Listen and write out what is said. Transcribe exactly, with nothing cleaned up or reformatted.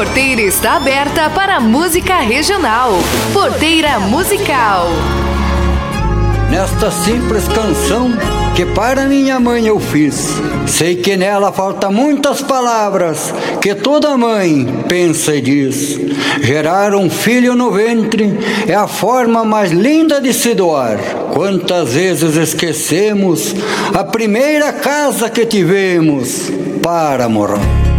porteira está aberta para a música regional. Porteira Musical. Nesta simples canção que para minha mãe eu fiz, sei que nela falta muitas palavras que toda mãe pensa e diz. Gerar um filho no ventre é a forma mais linda de se doar. Quantas vezes esquecemos a primeira casa que tivemos para morar.